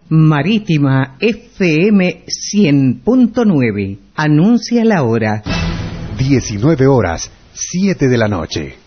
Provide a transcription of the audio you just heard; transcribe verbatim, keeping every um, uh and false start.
Marítima F M cien punto nueve. Anuncia la hora. diecinueve horas, siete de la noche.